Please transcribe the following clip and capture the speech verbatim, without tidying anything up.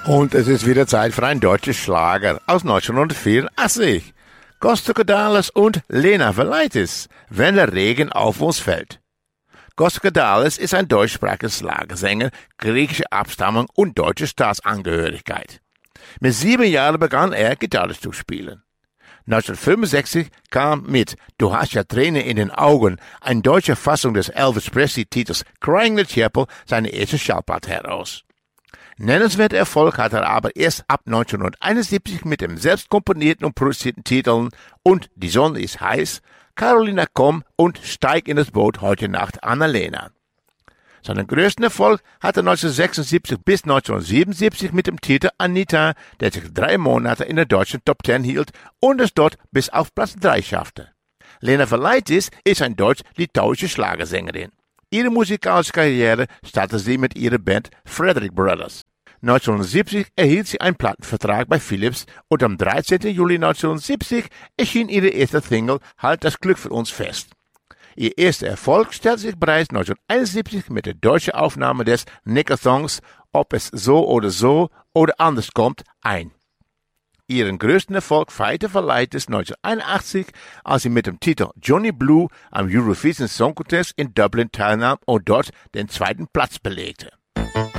Und es ist wieder Zeit für ein deutsches Schlager aus neunzehnhundertvierundachtzig. Costa Cordalis und Lena Valaitis, wenn der Regen auf uns fällt. Costa Cordalis ist ein deutschsprachiger Schlagersänger griechischer Abstammung und deutscher Staatsangehörigkeit. Mit sieben Jahren begann er, Gitarre zu spielen. neunzehnhundertfünfundsechzig kam mit Du hast ja Tränen in den Augen, eine deutsche Fassung des Elvis Presley-Titels Crying in the Chapel, seine erste Schallplatte heraus. Nennenswerter Erfolg hat er aber erst ab neunzehnhunderteinundsiebzig mit dem selbst komponierten und produzierten Titeln Und die Sonne ist heiß, Carolina komm und Steig in das Boot heute Nacht Annalena. Seinen größten Erfolg hatte er neunzehnhundertsechsundsiebzig bis neunzehnhundertsiebenundsiebzig mit dem Titel Anita, der sich drei Monate in der deutschen Top Ten hielt und es dort bis auf Platz drei schaffte. Lena Valaitis ist eine deutsch-litauische Schlagersängerin. Ihre musikalische Karriere startete sie mit ihrer Band Frederick Brothers. neunzehnhundertsiebzig erhielt sie einen Plattenvertrag bei Philips und am dreizehnten Juli neunzehnhundertsiebzig erschien ihre erste Single Halt das Glück für uns fest. Ihr erster Erfolg stellte sich bereits neunzehnhunderteinundsiebzig mit der deutschen Aufnahme des Nicker-Songs Ob es so oder so oder anders kommt ein. Ihren größten Erfolg feierte Valaitis neunzehnhunderteinundachtzig, als sie mit dem Titel Johnny Blue am Eurovision Song Contest in Dublin teilnahm und dort den zweiten Platz belegte.